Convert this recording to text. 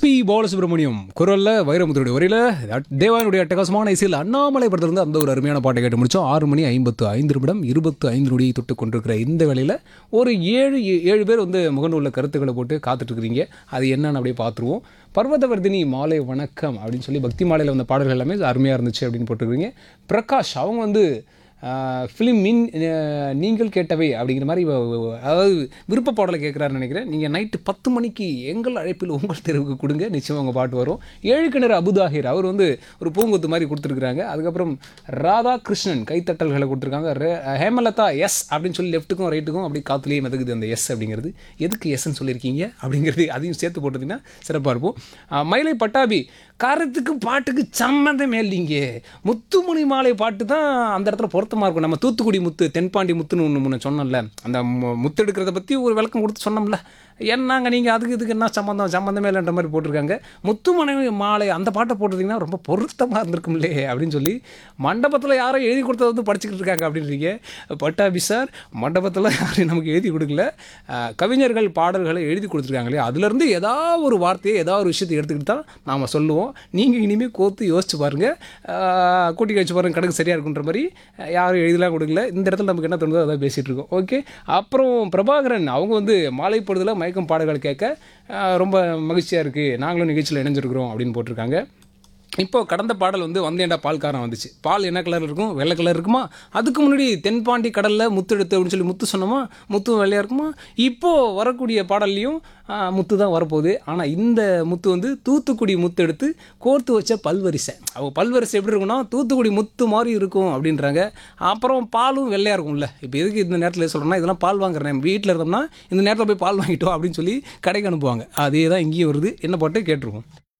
SP Balasubramaniam குரல்ல வைரமுத்துடைய வரையில தேவானுடைய அட்டகாசமான இசையில் அண்ணாமலை படத்திலிருந்து அந்த ஒரு அருமையான பாட்டை கேட்டு முடிச்சோம். 6:55 25 நொடியை தொட்டு கொண்டிருக்கிற இந்த வேளையில் ஒரு ஏழு பேர் வந்து முகநூலில் கருத்துக்களை போட்டு காத்துட்டு இருக்கிறீங்க. அது என்னன்னு அப்படியே பார்த்துருவோம். பர்வதவர்தினி மாலை வணக்கம் அப்படின்னு சொல்லி பக்தி மாலையில் வந்த பாடல்கள் எல்லாமே அருமையாக இருந்துச்சு அப்படின்னு போட்டுருக்கீங்க. பிரகாஷ் அவங்க வந்து ஃபிலிம் நீங்கள் கேட்டவை அப்படிங்கிற மாதிரி அதாவது விருப்ப பாடலை கேட்குறாருன்னு நினைக்கிறேன். நீங்கள் நைட்டு 10 மணிக்கு எங்கள் அழைப்பில் உங்கள் தெருவுக்கு கொடுங்க, நிச்சயமாக உங்கள் பாட்டு வரும். 7 கிணறு அபுதாஹிர் அவர் வந்து ஒரு பூங்கொத்து மாதிரி கொடுத்துருக்குறாங்க. அதுக்கப்புறம் ராதாகிருஷ்ணன் கைத்தட்டல்களை கொடுத்துருக்காங்க. ஹேமலதா எஸ் அப்படின்னு சொல்லி லெஃப்ட்டுக்கும் ரைட்டுக்கும் அப்படி காத்துலேயே மிதக்குது அந்த எஸ் அப்படிங்கிறது. எதுக்கு எஸ்ன்னு சொல்லியிருக்கீங்க அப்படிங்கிறது அதையும் சேர்த்து போட்டதுன்னா சிறப்பாக இருக்கும். மயிலை பட்டாபி கருத்துக்கு பாட்டுக்கு சம்மந்தமே இல்லைங்க, முத்துமணி மாலை பாட்டு தான் அந்த இடத்துல பொருத்தமாக இருக்கும். நம்ம தூத்துக்குடி முத்து தென்பாண்டி முத்துன்னு ஒன்று முன்ன சொன்னோம்ல, அந்த முத்து எடுக்கிறத பற்றி ஒரு விளக்கம் கொடுத்து சொன்னோம்ல, என்னங்க நீங்கள் அதுக்கு இதுக்கு என்ன சம்மந்தமே இல்லைன்ற மாதிரி போட்டிருக்காங்க. முத்துமணி மாலை அந்த பாட்டை போட்டிருந்தீங்கன்னா ரொம்ப பொருத்தமாக இருந்திருக்கும்லே அப்படின்னு சொல்லி மண்டபத்தில் யாரோ எழுதி கொடுத்தத வந்து படிச்சுக்கிட்டு இருக்காங்க அப்படின்றீங்க. பட்டாபி சார் மண்டபத்தில் யாரும் நமக்கு எழுதி கொடுக்கல, கவிஞர்கள் பாடல்களை எழுதி கொடுத்துருக்காங்களே, அதுலேருந்து ஏதாவது ஒரு வார்த்தையை ஏதாவது ஒரு விஷயத்தை எடுத்துக்கிட்டு தான் நாம் சொல்லுவோம். நீங்கள் இனிமேல் கோர்த்து யோசிச்சு பாருங்கள், கூட்டி கழிச்சு பாருங்கள், கணக்கு சரியாக இருக்குன்ற மாதிரி யாரும் எழுதலாம் கொடுக்கல. இந்த இடத்துல நமக்கு என்ன தோணுதோ அதான் பேசிகிட்டு இருக்கோம். ஓகே, அப்புறம் பிரபாகரன் அவங்க வந்து மாலை பொழுதில் மயக்கம் பாடல்கள் கேட்க ரொம்ப மகிழ்ச்சியாக இருக்குது, நாங்களும் நிகழ்ச்சியில் இணைஞ்சிருக்கிறோம் அப்படின்னு போட்டிருக்காங்க. இப்போ கடந்த பாடல் வந்து வந்தேன்டா பால்காரன் வந்துச்சு. பால் என்ன கலர் இருக்கும்? வெள்ளை கலர் இருக்குமா? அதுக்கு முன்னாடி தென்பாண்டி கடலில் முத்து எடுத்து அப்படின்னு சொல்லி முத்து சொன்னோமா, முத்து வெள்ளையாக இருக்குமா? இப்போது வரக்கூடிய பாடல்லையும் முத்து தான் வரப்போகுது. ஆனால் இந்த முத்து வந்து தூத்துக்குடி முத்து எடுத்து கோர்த்து வச்ச பல்வரிசை. அவங்க பல்வரிசை எப்படி இருக்குன்னா தூத்துக்குடி முத்து மாதிரி இருக்கும் அப்படின்றாங்க. அப்புறம் பாலும் வெள்ளையாக இருக்கும்ல. இப்போ எதுக்கு இந்த நேரத்தில் சொல்கிறேன்னா, இதெல்லாம் பால் வாங்குறேன் வீட்டில் இருந்தோம்னா இந்த நேரத்தில் போய் பால் வாங்கிட்டோம் அப்படின்னு சொல்லி கடைக்கு அனுப்புவாங்க. அதே தான் இங்கேயும் வருது. என்ன பாட்டு கேட்டுருவோம்.